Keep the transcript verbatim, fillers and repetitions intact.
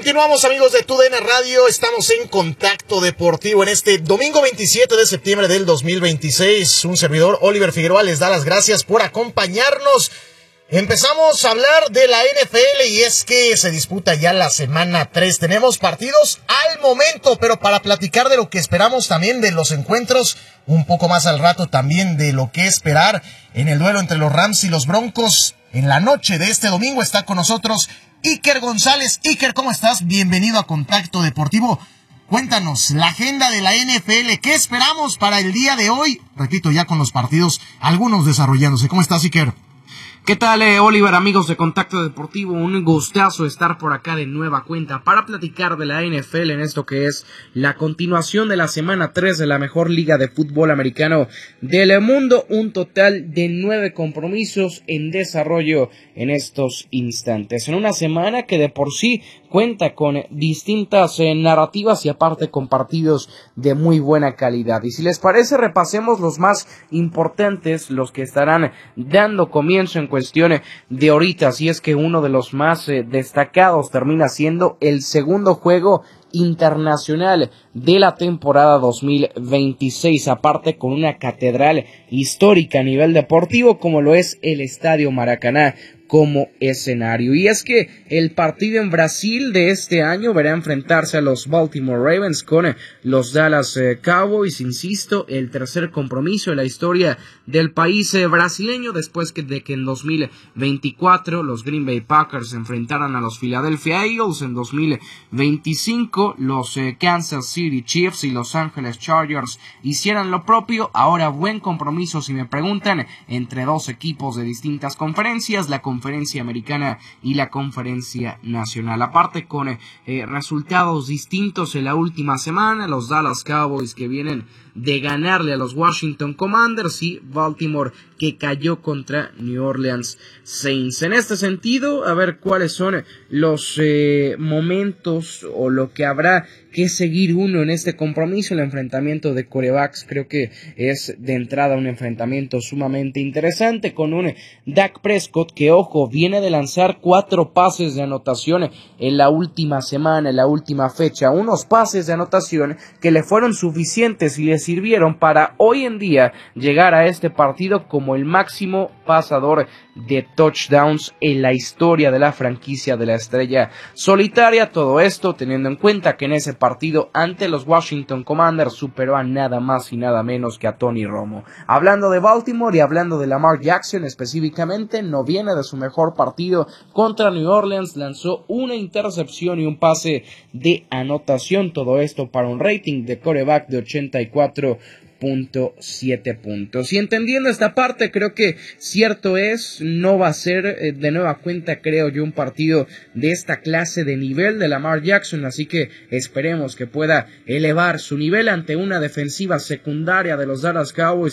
Continuamos, amigos de Tu D N Radio, estamos en Contacto Deportivo en este domingo veintisiete de septiembre del dos mil veintiséis. Un servidor, Oliver Figueroa, les da las gracias por acompañarnos. Empezamos a hablar de la N F L y es que se disputa ya la semana tres. Tenemos partidos al momento, pero para platicar de lo que esperamos también de los encuentros, un poco más al rato también de lo que esperar en el duelo entre los Rams y los Broncos en la noche de este domingo, está con nosotros Iker González. Iker, ¿cómo estás? Bienvenido a Contacto Deportivo. Cuéntanos, la agenda de la N F L, ¿qué esperamos para el día de hoy? Repito, ya con los partidos, algunos desarrollándose. ¿Cómo estás, Iker? ¿Qué tal, eh, Oliver, amigos de Contacto Deportivo? Un gustazo estar por acá de nueva cuenta para platicar de la N F L en esto que es la continuación de la semana tres de la mejor liga de fútbol americano del mundo. Un total de nueve compromisos en desarrollo en estos instantes. En una semana que de por sí cuenta con distintas eh, narrativas y aparte con partidos de muy buena calidad. Y si les parece, repasemos los más importantes, los que estarán dando comienzo en cuestión de ahorita. Así es que uno de los más eh, destacados termina siendo el segundo juego internacional de la temporada dos mil veintiséis, aparte con una catedral histórica a nivel deportivo como lo es el Estadio Maracaná como escenario. Y es que el partido en Brasil de este año verá enfrentarse a los Baltimore Ravens con los Dallas eh, Cowboys, insisto, el tercer compromiso en la historia del país eh, brasileño, después que, de que en dos mil veinticuatro los Green Bay Packers enfrentaran a los Philadelphia Eagles, en dos mil veinticinco los eh, Kansas City Chiefs y Los Angeles Chargers hicieran lo propio. Ahora buen compromiso, si me preguntan, entre dos equipos de distintas conferencias, la conferencia americana y la conferencia nacional, aparte con eh, resultados distintos en la última semana, los Dallas Cowboys que vienen de ganarle a los Washington Commanders y Baltimore que cayó contra New Orleans Saints. En este sentido, a ver cuáles son los eh, momentos o lo que habrá que seguir uno en este compromiso. El enfrentamiento de quarterbacks creo que es de entrada un enfrentamiento sumamente interesante con un Dak Prescott que, ojo, viene de lanzar cuatro pases de anotación en la última semana, en la última fecha, unos pases de anotación que le fueron suficientes y le sirvieron para hoy en día llegar a este partido como el máximo pasador de touchdowns en la historia de la franquicia de la estrella solitaria. Todo esto teniendo en cuenta que en ese partido ante los Washington Commanders superó a nada más y nada menos que a Tony Romo. Hablando de Baltimore y hablando de Lamar Jackson específicamente, no viene de su mejor partido contra New Orleans, lanzó una intercepción y un pase de anotación, todo esto para un rating de quarterback de ochenta y cuatro punto siete puntos. Y entendiendo esta parte, creo que cierto es, no va a ser eh, de nueva cuenta, creo yo, un partido de esta clase de nivel de Lamar Jackson, así que esperemos que pueda elevar su nivel ante una defensiva secundaria de los Dallas Cowboys